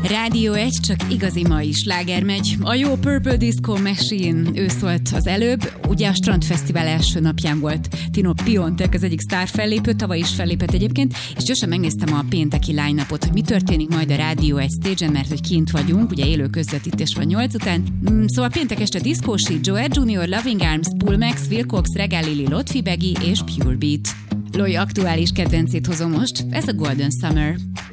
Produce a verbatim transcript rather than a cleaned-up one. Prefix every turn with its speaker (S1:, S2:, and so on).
S1: Rádió egy, csak igazi mai sláger megy. A jó Purple Disco Machine, ő szólt az előbb, ugye a Strandfesztivál első napján volt Tino Piontek, az egyik sztár fellépő, tavaly is fellépett egyébként, és gyorsan megnéztem a pénteki line-upot, hogy mi történik majd a Rádió egy stage-en, mert hogy kint vagyunk, ugye élő közvetítés van nyolc után. Szóval péntek este Disco Sheet, Joe Junior, Loving Arms, Paul Max, Wilcox, Regál Lili, Lotfi Begi és Pure Beat. Loi aktuális kedvencét hozom most, ez a Golden Summer.